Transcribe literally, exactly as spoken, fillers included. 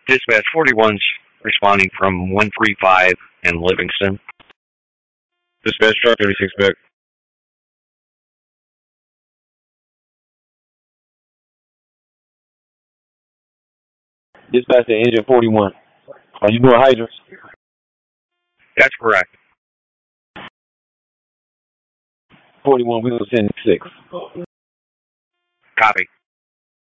Dispatch forty-one's responding from one three five in Livingston. Dispatch truck thirty-six back. Dispatch to engine forty-one. Are you doing hydrants? That's correct. forty-one, we will send six. Copy.